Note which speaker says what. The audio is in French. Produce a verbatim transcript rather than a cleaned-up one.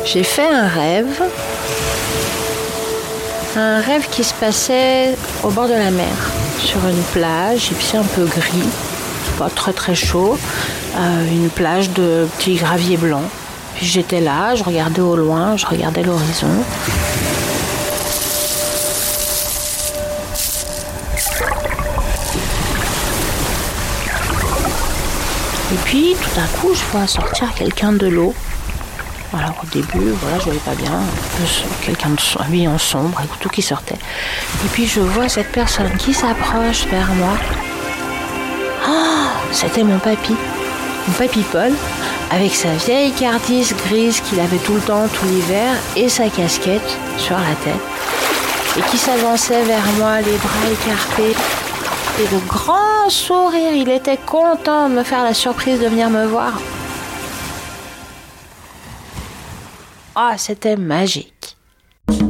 Speaker 1: J'ai fait un rêve, un rêve qui se passait au bord de la mer, sur une plage, et puis c'est un peu gris, pas très très chaud, euh, une plage de petits graviers blancs. Puis j'étais là, je regardais au loin, je regardais l'horizon. Et puis tout d'un coup, je vois sortir quelqu'un de l'eau. Alors au début, voilà, je voyais pas bien, quelqu'un de habillé en sombre, et tout qui sortait. Et puis je vois cette personne qui s'approche vers moi. Oh, c'était mon papy, mon papy Paul, avec sa vieille cardise grise qu'il avait tout le temps, tout l'hiver, et sa casquette sur la tête, et qui s'avançait vers moi, les bras écartés, et de grands sourires. Il était content de me faire la surprise de venir me voir. Ah, c'était magique.